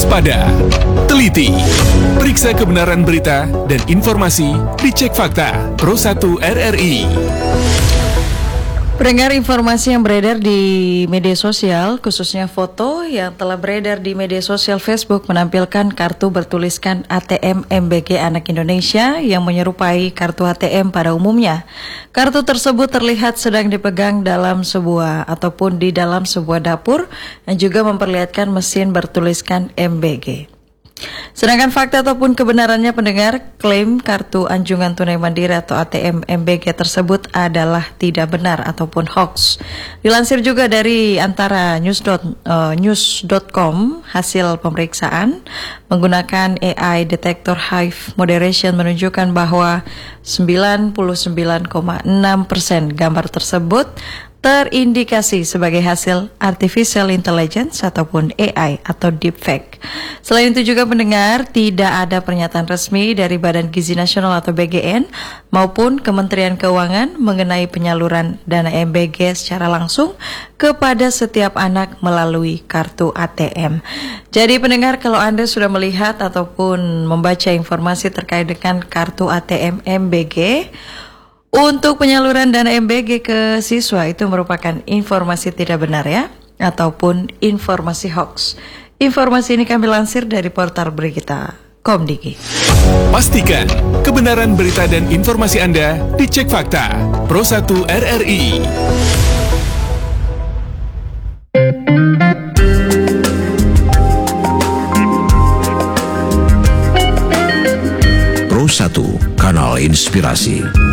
Waspada, teliti, periksa kebenaran berita dan informasi, dicek fakta. Pro 1 RRI. Pendengar, informasi yang beredar di media sosial, khususnya foto yang telah beredar di media sosial Facebook menampilkan kartu bertuliskan ATM MBG Anak Indonesia yang menyerupai kartu ATM pada umumnya. Kartu tersebut terlihat sedang dipegang dalam sebuah ataupun di dalam sebuah dapur dan juga memperlihatkan mesin bertuliskan MBG. Sedangkan fakta ataupun kebenarannya, pendengar, klaim kartu anjungan tunai mandiri atau ATM MBG tersebut adalah tidak benar ataupun hoax. Dilansir juga dari antara news.com, hasil pemeriksaan menggunakan AI Detector Hive Moderation menunjukkan bahwa 99,6% gambar tersebut terindikasi sebagai hasil artificial intelligence ataupun AI atau deepfake. Selain itu juga, pendengar, tidak ada pernyataan resmi dari Badan Gizi Nasional atau BGN maupun Kementerian Keuangan mengenai penyaluran dana MBG secara langsung kepada setiap anak melalui kartu ATM. Jadi pendengar, kalau Anda sudah melihat ataupun membaca informasi terkait dengan kartu ATM MBG, untuk penyaluran dana MBG ke siswa itu merupakan informasi tidak benar ya, ataupun informasi hoax. Informasi ini kami lansir dari portal berita Komdigi. Pastikan kebenaran berita dan informasi Anda dicek fakta. Pro 1 RRI. Pro 1, kanal inspirasi.